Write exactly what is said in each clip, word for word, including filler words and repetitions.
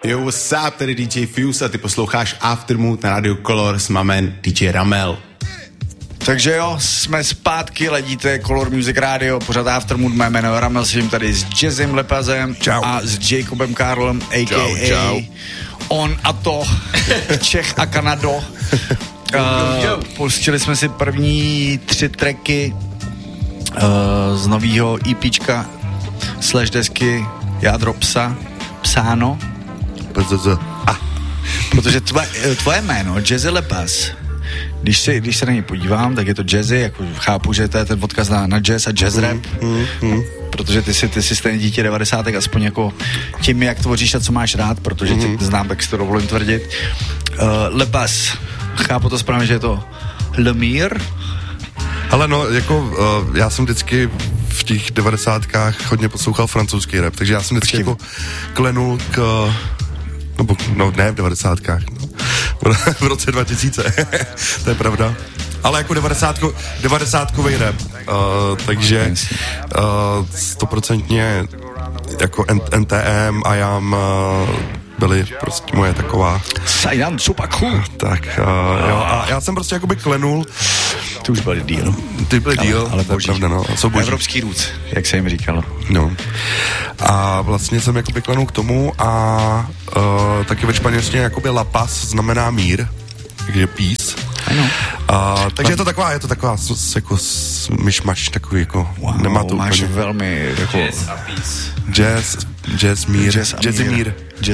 Yo, what's up, tady D J Fuse a ty posloucháš Aftermood na Radio Color s mamem D J Ramel. Takže jo, jsme zpátky, ledíte Color Music Radio, pořád Aftermood, mé jméno je Ramel, jsem tady s Jazzem Lepazem čau. A s Jacobem Karlem, a k a. Čau, čau. On a to, Čech a Kanado. Uh, pustili jsme si první tři tracky uh, z novýho EPčka slash desky Jádro psa, Psáno. A. Protože tvoje, tvoje jméno, Jazzy Lepaz, Když se, když se na něj podívám, tak je to jazzy, jako chápu, že to je ten odkaz na, na jazz a jazz rap, mm, mm, mm. protože ty jsi, ty jsi stejně dítě devadesátek, aspoň jako tím, jak tvoříš a co máš rád, protože mm. tě znám, tak si to dovolím tvrdit. Uh, Lepaz, chápu to správně, že je to Lemír? Ale no, jako uh, já jsem vždycky v těch devadesátkách hodně poslouchal francouzský rap, takže já jsem vždycky jako klenul k... No, no ne v devadesátkách, no. V roce dva tisíce, to je pravda. Ale jako devadesátko, devadesátkový rap, uh, takže stoprocentně uh, jako N T M, I A M uh, byly prostě moje taková... Sajan Cupaku. Tak, uh, jo, a já jsem prostě jakoby klenul. Ty už byly díl. Ty byly díl, ale, ale to je pravda, no. Jsou boží. Evropský roots, jak se jim říkalo. No. A vlastně jsem jakoby klenul k tomu a uh, taky ve španělštině jakoby La Paz znamená mír, takže peace. Ano. Uh, takže je to taková, je to taková s, jako myšmaš, takový jako, wow, nemá to máš úplně. velmi jako... Jazz a peace. Jazz, jazz mír, jazz jazzy mír.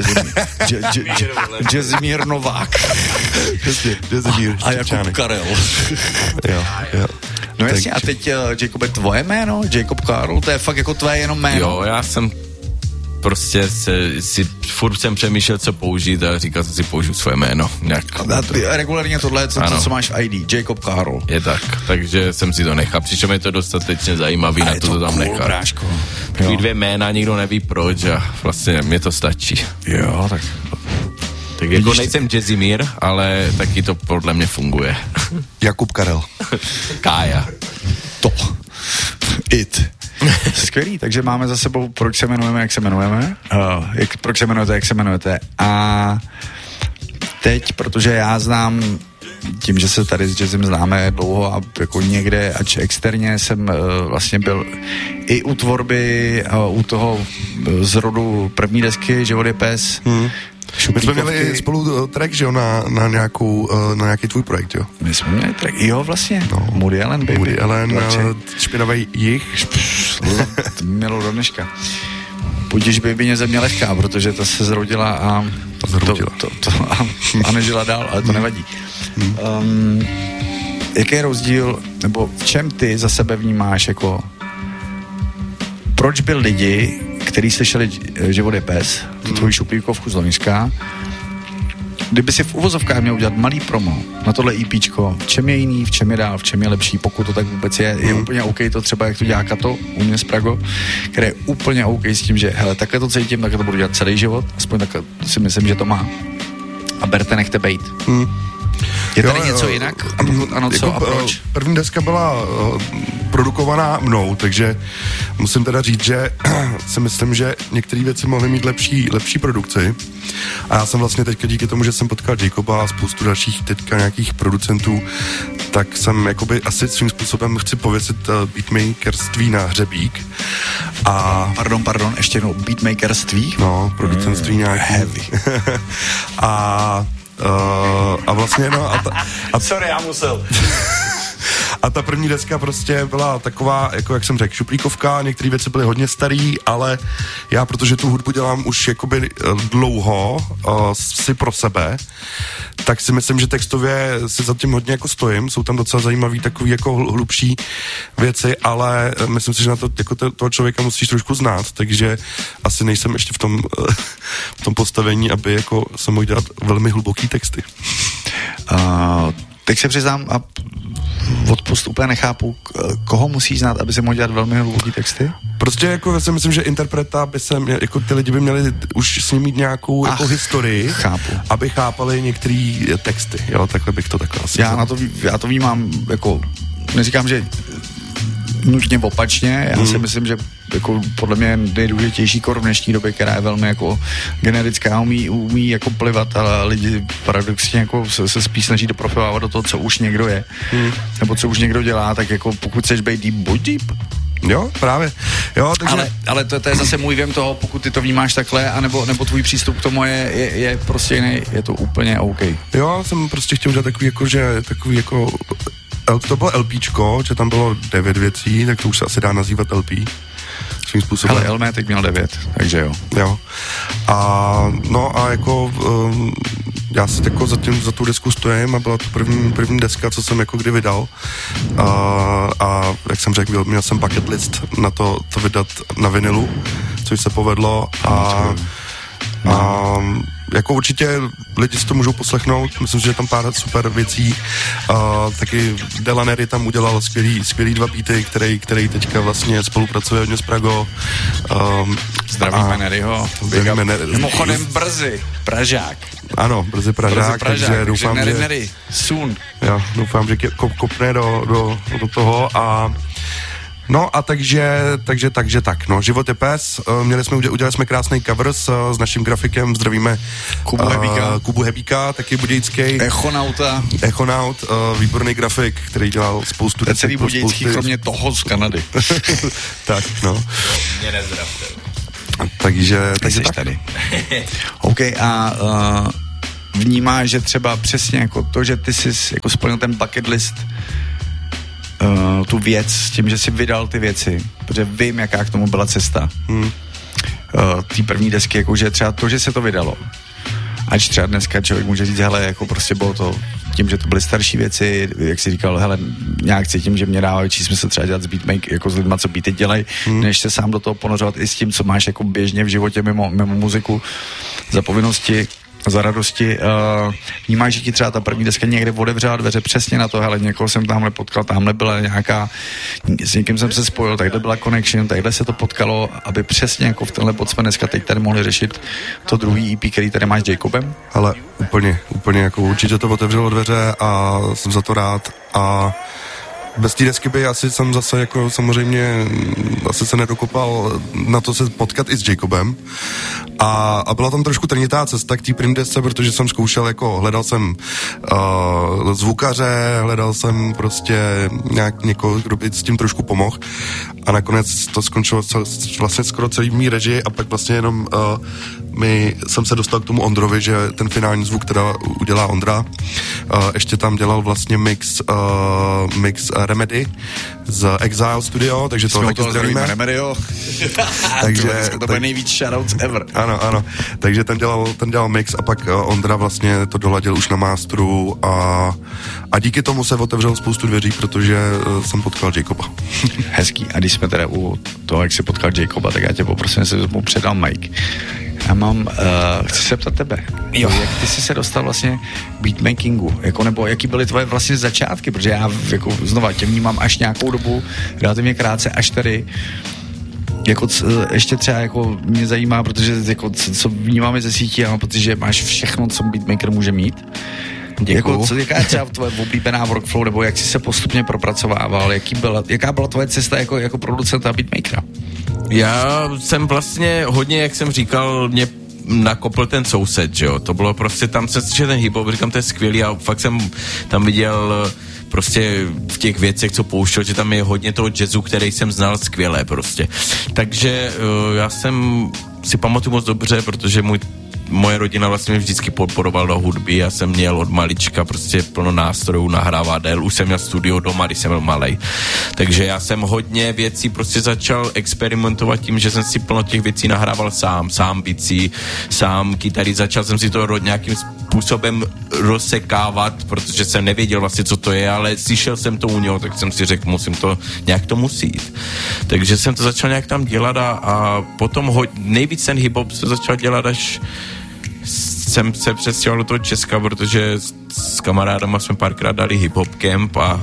Jazzy mír Novák. Jazzy mír. A Jakub Karel. Jo, jo. No jasně, a teď, uh, Jacobe, tvoje jméno? Jacob Karl, to je fakt jako tvoje jenom jméno? Jo, já jsem prostě se, si furt jsem přemýšlel, co použít a říkal jsem si, použiju svoje jméno. Nějak. A regulárně tohle, co, co, co máš v I D, Jacob Karl. Je tak, takže jsem si to nechal. Přičem je to dostatečně zajímavý, a na to to tam cool, nechal. Bráško. Takový dvě jména, nikdo neví proč a vlastně mě to stačí. Jo, tak... Tak jako nejsem Jazzimír, ale taky to podle mě funguje. Jakub Karel. Kája. To. It. Skvělý, takže máme za sebou, proč se jmenujeme, jak se jmenujeme, uh, jak, proč se jmenujete, jak se jmenujete. A teď, protože já znám, tím, že se tady s jazzem známe dlouho a jako někde, ač externě jsem uh, vlastně byl i u tvorby, uh, u toho uh, zrodu první desky Život je pes. Hmm. My jsme měli spolu track, že jo, na, na, nějakou, na nějaký tvůj projekt, jo? My jsme měli track, jo, vlastně. No. Moody Allen, baby. Moody Allen, špinavej jich. Mělo do dneška. Budíš baby mě země lehká, protože ta se zrodila a, zrodila. To, to, to, a, a nežila dál, ale to nevadí. Um, jaký je rozdíl, nebo v čem ty za sebe vnímáš jako proč byl lidi, který slyšeli Život je pes, tu tvoji šuplíkovku z Loňska, kdyby si v uvozovkách měl udělat malý promo na tohle EPčko, v čem je jiný, v čem je dál, v čem je lepší, pokud to tak vůbec je, je úplně OK to třeba, jak to dělá Kato u mě z Prago, které je úplně OK s tím, že hele, takhle to cítím, takhle to budu dělat celý život, aspoň takhle si myslím, že to má. A berte, nechte bejt. Hmm. Je tady jo, něco jo, jinak? A pokud ano, co jako, a proč? První deska byla uh, produkovaná mnou, takže musím teda říct, že si myslím, že některé věci mohly mít lepší, lepší produkci. A já jsem vlastně teďka díky tomu, že jsem potkal Jacoba a spoustu dalších teďka nějakých producentů, tak jsem jakoby asi svým způsobem chci pověsit uh, beatmakerství na hřebík. A... Pardon, pardon, ještě jednou, beatmakerství? No, producentství mm, nějaký. Heavy. a... Uh, a vlastně no a, ta, a sorry, já musel. A ta první deska prostě byla taková, jako jak jsem řekl, šuplíkovka, některé věci byly hodně starý, ale já, protože tu hudbu dělám už jakoby dlouho, uh, si pro sebe, tak si myslím, že textově si za tím hodně jako stojím, jsou tam docela zajímavý takový jako hlubší věci, ale myslím si, že na to jako to, toho člověka musíš trošku znát, takže asi nejsem ještě v tom, v tom postavení, aby jako jsem mohl dělat velmi hluboký texty. Uh, teď se přiznám a odpust úplně nechápu, koho musíš znát, aby se mohl dělat velmi hluboký texty? Prostě jako si myslím, že interpreta by se, mě, jako ty lidi by měli už s ním mít nějakou Ach, jako historii, chápu. Aby chápali některé texty, jo, takhle bych to takhle asi já, na to, já to vnímám jako, neříkám, že nutně opačně, já hmm. si myslím, že jako podle mě nejdůležitější kor v dnešní době, která je velmi jako generická, umí, umí jako plivat, ale lidi paradoxně jako se, se spíš snaží doprofilovávat do toho, co už někdo je, hmm. nebo co už někdo dělá, tak jako pokud chceš být deep, buď deep. Jo, právě. Jo, takže... Ale, ale to, to je zase můj věm toho, pokud ty to vnímáš takhle, anebo, nebo tvůj přístup k tomu je, je, je prostě jiný, je to úplně OK. Jo, jsem prostě chtěl udělat takový jako, že takový jako, to bylo LPčko, že tam bylo devět věcí, tak to už se asi dá nazývat L P. Svým způsobem. Ale Elmétek měl devět, takže jo. Jo. A no a jako um, já si jako za, tím, za tu desku stojím a byla to první, první deska, co jsem jako kdy vydal. A, a jak jsem řekl, měl jsem bucket list na to, to vydat na vinilu, což se povedlo a, a jako určitě lidi si to můžou poslechnout, myslím, že je tam pár super věcí. Uh, taky Delanery tam udělal skvělý, skvělý dva beaty, který, který teďka vlastně spolupracuje hodně s Prago. Um, Zdravíme Neryho. Mimochodem brzy, Pražák. Ano, brzy Pražák, brzy Pražák takže doufám, Nery, že... Nery, soon. Jo, doufám, že kopne do, do, do toho a no a takže, takže, takže tak, no, Život je pes, měli jsme, udělali jsme krásný cover s, s naším grafikem, zdravíme Kubu Hebíka, uh, Kubu Hebíka, taky budějický. Echonauta. Echonaut, uh, výborný grafik, který dělal spoustu... To je celý budějický, spousty... kromě toho z Kanady. Tak, no. Mě nezdravte. Takže, takže tak. Tady. OK, a uh, vnímáš, že třeba přesně jako to, že ty jsi jako splnil ten bucket list, Uh, tu věc s tím, že jsi vydal ty věci, protože vím, jaká k tomu byla cesta. Hmm. Uh, té první desky, jakože třeba to, že se to vydalo. Ač třeba dneska člověk může říct, hele, jako prostě bylo to tím, že to byly starší věci, jak jsi říkal, hele, nějak cítím, že mě dává větší smysl třeba dělat s beatmaker, jako s lidma, co beaty dělají, hmm. než se sám do toho ponořovat i s tím, co máš jako běžně v životě mimo, mimo muziku, za povinnosti, za radosti. Uh, vnímáš, že ti třeba ta první deska někde otevřela dveře přesně na to, hele, někoho jsem tamhle potkal, tamhle byla nějaká, s někým jsem se spojil, takhle byla connection, takhle se to potkalo, aby přesně jako v tenhle bod jsme dneska teď tady mohli řešit to druhý E P, který tady máš s Jacobem? Ale úplně, úplně jako určitě to otevřelo dveře a jsem za to rád a bez té desky by asi jsem zase jako samozřejmě asi se nedokopal na to se potkat i s Jacobem a, a byla tam trošku trnitá cesta k té první desce, protože jsem zkoušel jako, hledal jsem uh, zvukaře, hledal jsem prostě nějak někoho, kdo by s tím trošku pomohl a nakonec to skončilo cel, vlastně skoro celý v mý režii a pak vlastně jenom uh, my, jsem se dostal k tomu Ondrovi, že ten finální zvuk teda udělá Ondra. Uh, ještě tam dělal vlastně mix uh, mix Remedy z Exile Studio, takže to taky zdravíme. Remedio. Takže to bude nejvíc shoutouts ever. Ano, ano. Takže ten dělal, ten dělal mix a pak uh, Ondra vlastně to doladil už na masteru a, a díky tomu se otevřel spoustu dveří, protože uh, jsem potkal Jacoba. Hezký. A když jsme teda u toho, jak jsi potkal Jacoba, tak já tě poprosím, jestli mu předal mic. Já mám, uh, chci se ptat tebe, jo. Jak ty jsi se dostal vlastně k beatmakingu, jako, nebo jaký byly tvoje vlastně začátky, protože já jako znova tě vnímám až nějakou dobu, relativně krátce, až tady, jako c, ještě třeba jako mě zajímá, protože jako co, co vnímáme ze sítí, já mám pocit, že máš všechno, co beatmaker může mít. Jako, co, jaká je třeba tvoje oblíbená workflow, nebo jak jsi se postupně propracovával, jaký byla, jaká byla tvoje cesta jako, jako producenta a beatmakera? Já jsem vlastně hodně, jak jsem říkal, mě nakopl ten soused, že jo, to bylo prostě tam se slyšel ten hip-hop, říkám, to je skvělý a fakt jsem tam viděl prostě v těch věcech, co pouštěl, že tam je hodně toho jazzu, který jsem znal skvěle prostě. Takže uh, já jsem si pamatuju moc dobře, protože můj moje rodina vlastně mě vždycky podporovala do hudby, já jsem měl od malička prostě plno nástrojů, nahrávadel, už jsem měl studio doma, když jsem byl malej. Takže já jsem hodně věcí prostě začal experimentovat tím, že jsem si plno těch věcí nahrával sám, sám bicí, sám kytary, začal jsem si to nějakým způsobem rozsekávat, protože jsem nevěděl vlastně, co to je, ale slyšel jsem to u něho, tak jsem si řekl, musím to, nějak to musí jít. Takže jsem to začal nějak tam dělat a, a potom ho, nejvíc ten hip-hop se začal dělat, až jsem se přestěhoval do toho Česka, protože s, s kamarádama jsme párkrát dali hip-hop camp a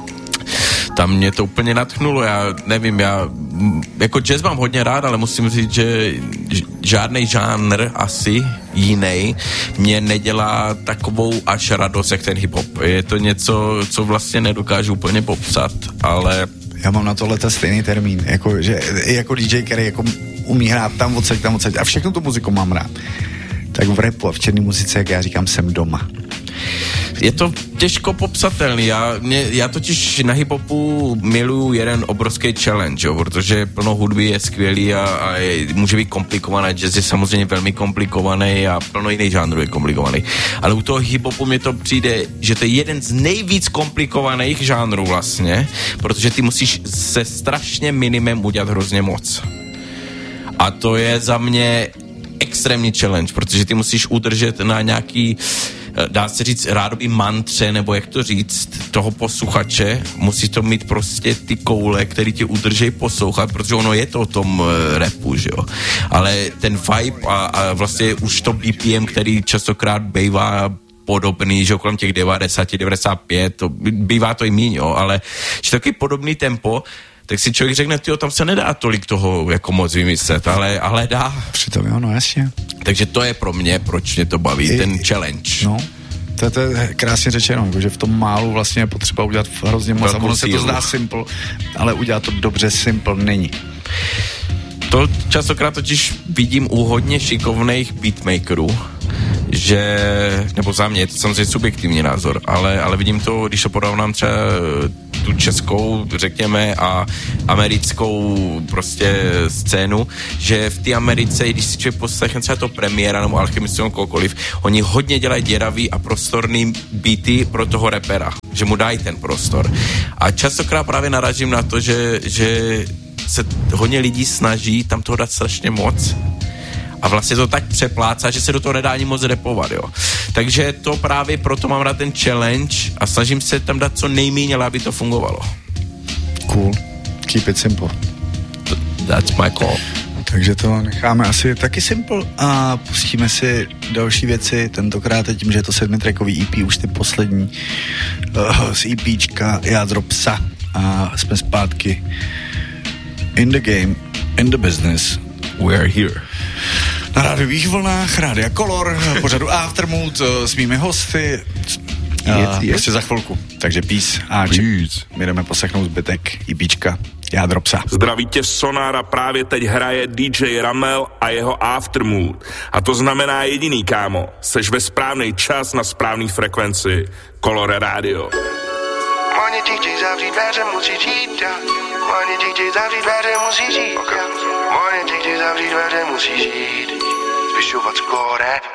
tam mě to úplně nadchnulo, já nevím, já jako jazz mám hodně rád, ale musím říct, že žádný žánr asi jiný mě nedělá takovou až radost, jak ten hip-hop. Je to něco, co vlastně nedokážu úplně popsat, ale Já mám na tohle stejný termín, jako, že, jako dý džej, který jako umí hrát tam odsaď, tam odsaď a všechno tu muziku mám rád. Tak v rapu a v černé muzice, jak já říkám, jsem doma. Je to těžko popsatelný. Já, mě, já totiž na hip-hopu miluju jeden obrovský challenge, jo, protože plno hudby je skvělý a, a je, může být komplikovaný. Jazz je samozřejmě velmi komplikovaný a plno jiných žánrů je komplikovaný. Ale u toho hip-hopu mi to přijde, že to je jeden z nejvíc komplikovaných žánrů vlastně, protože ty musíš se strašně minimem udělat hrozně moc. A to je za mě extrémní challenge, protože ty musíš udržet na nějaký, dá se říct, rádoby mantře, nebo jak to říct, toho posluchače, musí to mít prostě ty koule, který tě udržej poslouchat, protože ono je to o tom uh, rapu, že jo. Ale ten vibe a, a vlastně už to bé pé em, který častokrát bývá podobný, že kolem těch devadesát, devadesát pět, to, bývá to i míň, jo, ale že taky podobný tempo, tak si člověk řekne, tyjo, tam se nedá tolik toho jako moc vymyslet, ale, ale dá. Přitom jo, no jasně. Takže to je pro mě, proč mě to baví, I, ten challenge. No, to, to je krásně řečeno, že v tom málu vlastně je potřeba udělat hrozně moc. A ono se to zdá simple, ale udělat to dobře simple není. To častokrát totiž vidím u hodně šikovných beatmakerů, že, nebo za mě, je to samozřejmě subjektivní názor, ale, ale vidím to, když to porovnám třeba tu českou, řekněme, a americkou prostě scénu, že v té Americe, když si člověk poslechne třeba to Premiéra nebo Alchemistu nebo kohokoliv, oni hodně dělají děravý a prostorný beaty pro toho rapera, že mu dají ten prostor. A častokrát právě narážím na to, že, že se hodně lidí snaží tam toho dát strašně moc a vlastně to tak přeplácá, že se do toho nedá ani moc rapovat, jo. Takže to právě proto mám rád ten challenge a snažím se tam dát co nejméně, aby to fungovalo. Cool. Keep it simple. That's my call. Takže to necháme asi taky simple a pustíme si další věci, tentokrát tím, že je to sedmitrackový é pé, už ty poslední uh, z EPčka Jádro psa a jsme zpátky in the game, in the business, we are here. Na rádiových vlnách, Rádia Color, pořadu Aftermood s mými hosty. Uh, ještě za chvilku. Takže peace. A peace. My jdeme poslechnout zbytek EPčka Jádro psa. Zdraví tě Sonára, právě teď hraje dý džej Ramel a jeho Aftermood. A to znamená jediný, kámo. Seš ve správný čas na správný frekvenci. Color Radio. Money dý džej zavří dveře, musíš jít, ja. Money dý džej zavří dveře, musíš jít, ja. Money dý džej zavří dveře, musíš jít. Zvyšovat skóre.